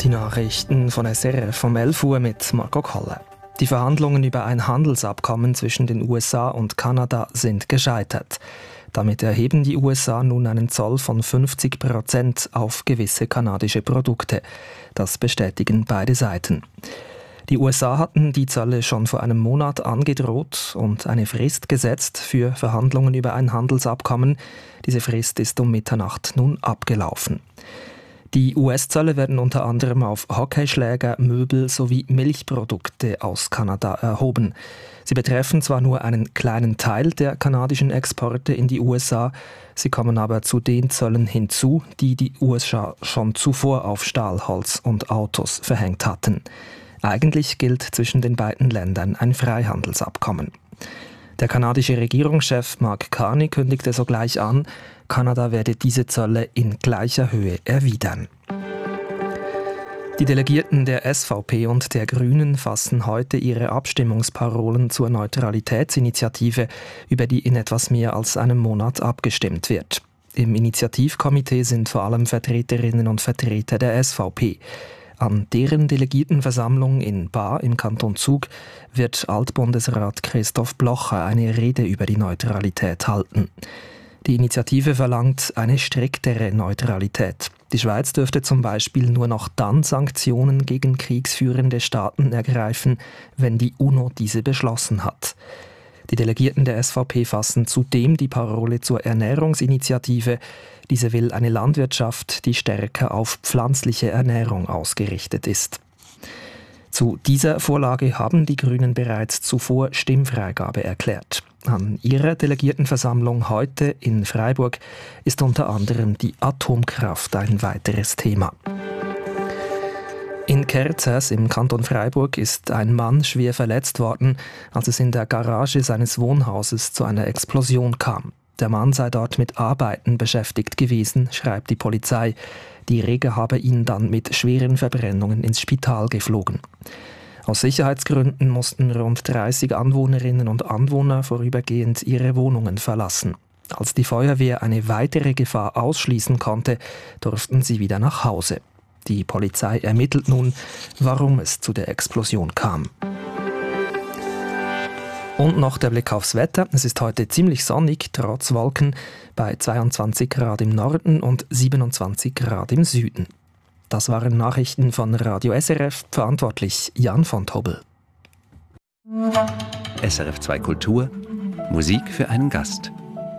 Die Nachrichten von SRF vom 11 Uhr mit Marco Kolle. Die Verhandlungen über ein Handelsabkommen zwischen den USA und Kanada sind gescheitert. Damit erheben die USA nun einen Zoll von 50% auf gewisse kanadische Produkte. Das bestätigen beide Seiten. Die USA hatten die Zölle schon vor einem Monat angedroht und eine Frist gesetzt für Verhandlungen über ein Handelsabkommen. Diese Frist ist um Mitternacht nun abgelaufen. Die US-Zölle werden unter anderem auf Hockeyschläger, Möbel sowie Milchprodukte aus Kanada erhoben. Sie betreffen zwar nur einen kleinen Teil der kanadischen Exporte in die USA, sie kommen aber zu den Zöllen hinzu, die die USA schon zuvor auf Stahl, Holz und Autos verhängt hatten. Eigentlich gilt zwischen den beiden Ländern ein Freihandelsabkommen. Der kanadische Regierungschef Mark Carney kündigte sogleich an, Kanada werde diese Zölle in gleicher Höhe erwidern. Die Delegierten der SVP und der Grünen fassen heute ihre Abstimmungsparolen zur Neutralitätsinitiative, über die in etwas mehr als einem Monat abgestimmt wird. Im Initiativkomitee sind vor allem Vertreterinnen und Vertreter der SVP. An deren Delegiertenversammlung in Baar im Kanton Zug wird Altbundesrat Christoph Blocher eine Rede über die Neutralität halten. Die Initiative verlangt eine striktere Neutralität. Die Schweiz dürfte zum Beispiel nur noch dann Sanktionen gegen kriegsführende Staaten ergreifen, wenn die UNO diese beschlossen hat. Die Delegierten der SVP fassen zudem die Parole zur Ernährungsinitiative. Diese will eine Landwirtschaft, die stärker auf pflanzliche Ernährung ausgerichtet ist. Zu dieser Vorlage haben die Grünen bereits zuvor Stimmfreigabe erklärt. An ihrer Delegiertenversammlung heute in Freiburg ist unter anderem die Atomkraft ein weiteres Thema. In Kerzers im Kanton Freiburg ist ein Mann schwer verletzt worden, als es in der Garage seines Wohnhauses zu einer Explosion kam. Der Mann sei dort mit Arbeiten beschäftigt gewesen, schreibt die Polizei. Die Rege habe ihn dann mit schweren Verbrennungen ins Spital geflogen. Aus Sicherheitsgründen mussten rund 30 Anwohnerinnen und Anwohner vorübergehend ihre Wohnungen verlassen. Als die Feuerwehr eine weitere Gefahr ausschließen konnte, durften sie wieder nach Hause. Die Polizei ermittelt nun, warum es zu der Explosion kam. Und noch der Blick aufs Wetter. Es ist heute ziemlich sonnig, trotz Wolken, bei 22 Grad im Norden und 27 Grad im Süden. Das waren Nachrichten von Radio SRF, verantwortlich Jan von Tobel. SRF 2 Kultur, Musik für einen Gast.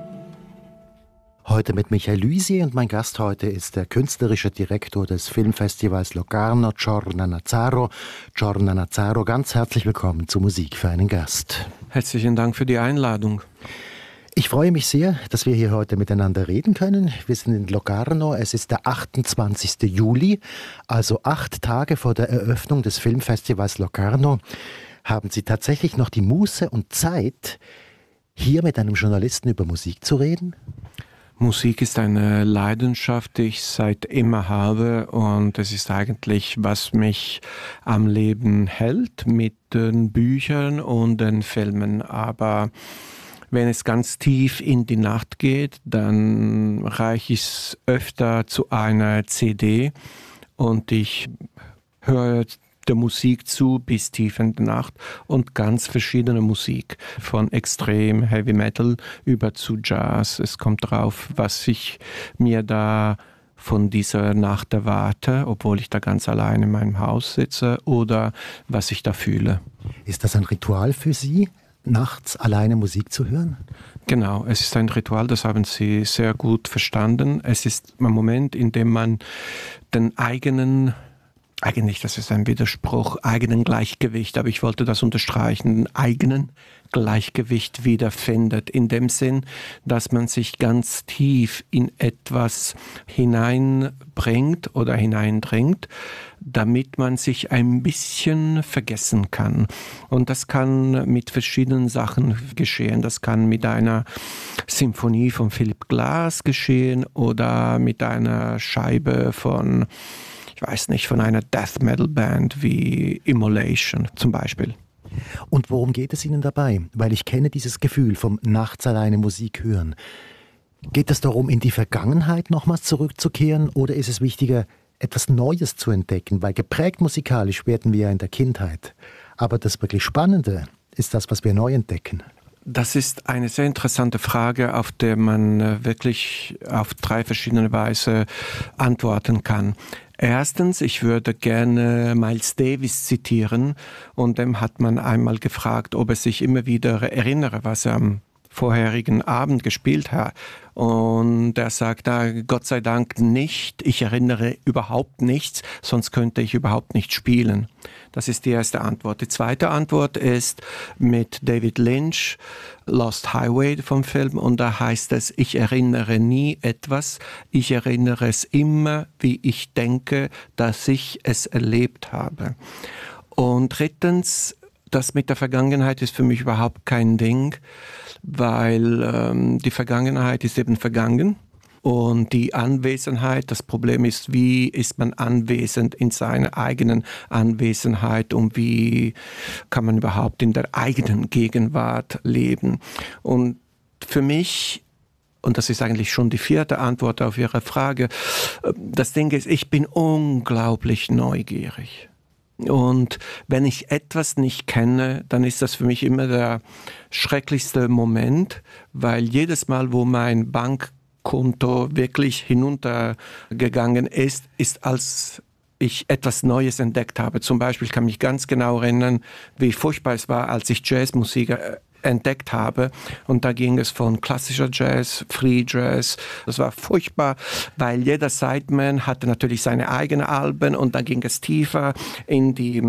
Heute mit Michael Luisier und mein Gast heute ist der künstlerische Direktor des Filmfestivals Locarno, Giorna Nazzaro. Giorna Nazzaro, ganz herzlich willkommen zu Musik für einen Gast. Herzlichen Dank für die Einladung. Ich freue mich sehr, dass wir hier heute miteinander reden können. Wir sind in Locarno, es ist der 28. Juli, also 8 Tage vor der Eröffnung des Filmfestivals Locarno. Haben Sie tatsächlich noch die Muße und Zeit, hier mit einem Journalisten über Musik zu reden? Musik ist eine Leidenschaft, die ich seit immer habe, und es ist eigentlich, was mich am Leben hält mit den Büchern und den Filmen. Aber wenn es ganz tief in die Nacht geht, dann reiche ich es öfter zu einer CD und ich höre der Musik zu bis tief in die Nacht und ganz verschiedene Musik, von extrem Heavy Metal über zu Jazz. Es kommt drauf, was ich mir da von dieser Nacht erwarte, obwohl ich da ganz allein in meinem Haus sitze, oder was ich da fühle. Ist das ein Ritual für Sie, nachts alleine Musik zu hören? Genau, es ist ein Ritual, das haben Sie sehr gut verstanden. Es ist ein Moment, in dem man den eigentlich, das ist ein Widerspruch, eigenen Gleichgewicht, aber ich wollte das unterstreichen, den eigenen Gleichgewicht wiederfindet, in dem Sinn, dass man sich ganz tief in etwas hineinbringt oder hineindringt, damit man sich ein bisschen vergessen kann. Und das kann mit verschiedenen Sachen geschehen. Das kann mit einer Symphonie von Philip Glass geschehen oder mit einer Scheibe von einer Death Metal Band wie Immolation zum Beispiel. Und worum geht es Ihnen dabei? Weil ich kenne dieses Gefühl vom nachts alleine Musik hören. Geht es darum, in die Vergangenheit nochmals zurückzukehren, oder ist es wichtiger, etwas Neues zu entdecken, weil geprägt musikalisch werden wir ja in der Kindheit. Aber das wirklich Spannende ist das, was wir neu entdecken. Das ist eine sehr interessante Frage, auf der man wirklich auf 3 verschiedene Weise antworten kann. Erstens, ich würde gerne Miles Davis zitieren und dem hat man einmal gefragt, ob er sich immer wieder erinnere, was er am vorherigen Abend gespielt hat. Und er sagt, Gott sei Dank nicht, ich erinnere überhaupt nichts, sonst könnte ich überhaupt nicht spielen. Das ist die erste Antwort. Die zweite Antwort ist mit David Lynch, Lost Highway vom Film, und da heißt es, ich erinnere nie etwas, ich erinnere es immer, wie ich denke, dass ich es erlebt habe. Und drittens, das mit der Vergangenheit ist für mich überhaupt kein Ding, weil die Vergangenheit ist eben vergangen und die Anwesenheit, das Problem ist, wie ist man anwesend in seiner eigenen Anwesenheit und wie kann man überhaupt in der eigenen Gegenwart leben. Und für mich, und das ist eigentlich schon die 4. Antwort auf Ihre Frage, das Ding ist, ich bin unglaublich neugierig. Und wenn ich etwas nicht kenne, dann ist das für mich immer der schrecklichste Moment, weil jedes Mal, wo mein Bankkonto wirklich hinuntergegangen ist, als ich etwas Neues entdeckt habe. Zum Beispiel kann ich mich ganz genau erinnern, wie furchtbar es war, als ich Jazzmusik entdeckt habe. Und da ging es von klassischer Jazz, Free Jazz. Das war furchtbar, weil jeder Sideman hatte natürlich seine eigenen Alben und dann ging es tiefer in die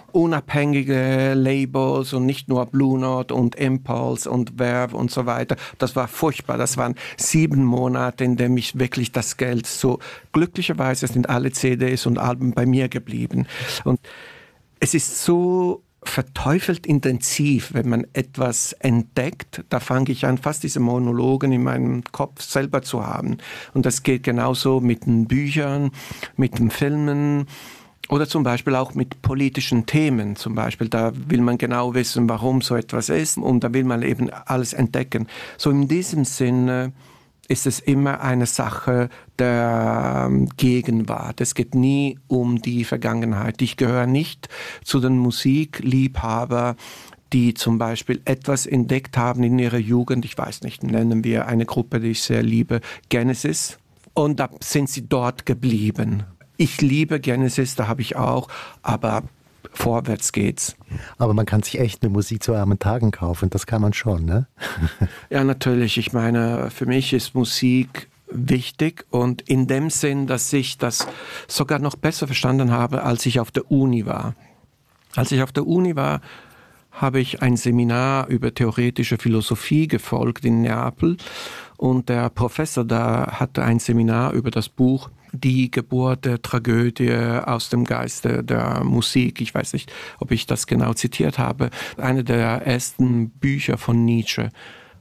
unabhängige Labels und nicht nur Blue Note und Impulse und Verve und so weiter. Das war furchtbar. Das waren 7 Monate, in denen ich wirklich das Geld so, glücklicherweise sind alle CDs und Alben bei mir geblieben. Und es ist so verteufelt intensiv, wenn man etwas entdeckt, da fange ich an, fast diese Monologen in meinem Kopf selber zu haben. Und das geht genauso mit den Büchern, mit den Filmen oder zum Beispiel auch mit politischen Themen. Zum Beispiel, da will man genau wissen, warum so etwas ist und da will man eben alles entdecken. So in diesem Sinne ist es immer eine Sache der Gegenwart. Es geht nie um die Vergangenheit. Ich gehöre nicht zu den Musikliebhabern, die zum Beispiel etwas entdeckt haben in ihrer Jugend. Ich weiß nicht, nennen wir eine Gruppe, die ich sehr liebe, Genesis. Und da sind sie dort geblieben. Ich liebe Genesis, da habe ich auch, aber vorwärts geht's. Aber man kann sich echt eine Musik zu armen Tagen kaufen, das kann man schon, ne? Ja, natürlich. Ich meine, für mich ist Musik wichtig und in dem Sinn, dass ich das sogar noch besser verstanden habe, als ich auf der Uni war. Als ich auf der Uni war, habe ich ein Seminar über theoretische Philosophie gefolgt in Neapel und der Professor da hatte ein Seminar über das Buch Die Geburt der Tragödie aus dem Geiste der Musik. Ich weiß nicht, ob ich das genau zitiert habe. Eine der ersten Bücher von Nietzsche.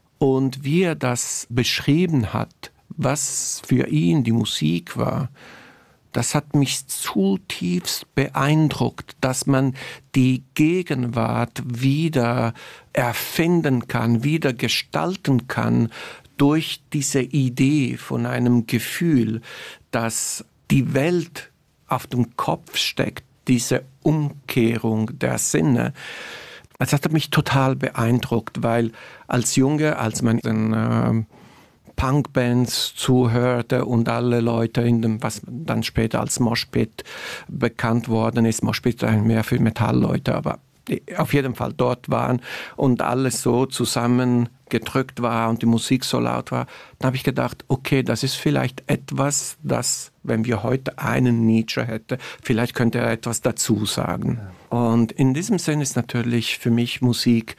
Und wie er das beschrieben hat, was für ihn die Musik war, das hat mich zutiefst beeindruckt, dass man die Gegenwart wieder erfinden kann, wieder gestalten kann durch diese Idee von einem Gefühl, dass die Welt auf dem Kopf steckt, diese Umkehrung der Sinne. Das hat mich total beeindruckt, weil als Junge, als man den Punkbands zuhörte und alle Leute in dem, was dann später als Moshpit bekannt worden ist, Moshpit mehr für Metallleute, aber auf jeden Fall dort waren und alles so zusammengedrückt war und die Musik so laut war, dann habe ich gedacht, okay, das ist vielleicht etwas, das, wenn wir heute einen Nietzsche hätten, vielleicht könnte er etwas dazu sagen. Ja. Und in diesem Sinn ist natürlich für mich Musik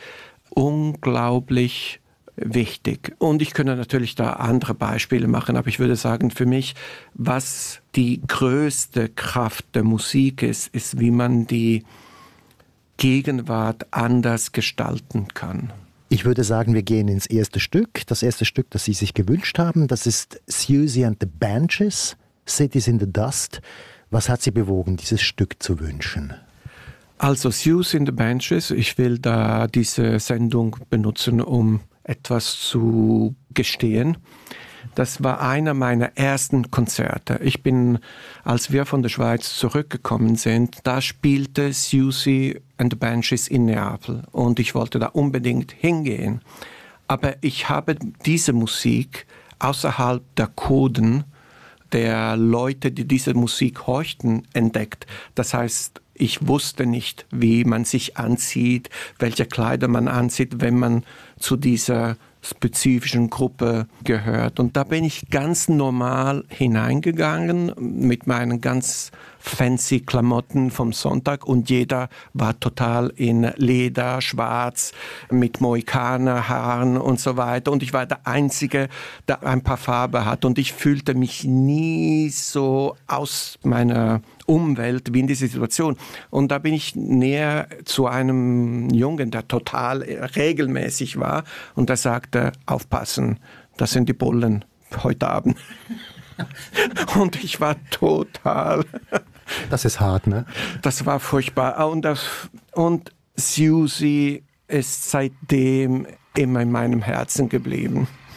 unglaublich wichtig. Und ich könnte natürlich da andere Beispiele machen, aber ich würde sagen, für mich, was die größte Kraft der Musik ist, ist, wie man die Gegenwart anders gestalten kann. Ich würde sagen, wir gehen ins erste Stück. Das erste Stück, das Sie sich gewünscht haben, das ist Siouxsie and the Banshees, Cities in the Dust. Was hat Sie bewogen, dieses Stück zu wünschen? Also Siouxsie and the Banshees, ich will da diese Sendung benutzen, um etwas zu gestehen. Das war einer meiner ersten Konzerte. Als wir von der Schweiz zurückgekommen sind, da spielte Siouxsie and the Banshees in Neapel und ich wollte da unbedingt hingehen. Aber ich habe diese Musik außerhalb der Coden der Leute, die diese Musik horchten, entdeckt. Das heißt, ich wusste nicht, wie man sich anzieht, welche Kleider man anzieht, wenn man zu dieser spezifischen Gruppe gehört. Und da bin ich ganz normal hineingegangen mit meinen ganz fancy Klamotten vom Sonntag und jeder war total in Leder, schwarz, mit Mohikanerhaaren und so weiter. Und ich war der Einzige, der ein paar Farbe hat. Und ich fühlte mich nie so aus meiner Umwelt wie in dieser Situation. Und da bin ich näher zu einem Jungen, der total regelmäßig war und der sagte, aufpassen, das sind die Bullen heute Abend. Und ich war total... Das ist hart, ne? Das war furchtbar. Und Siouxsie ist seitdem immer in meinem Herzen geblieben.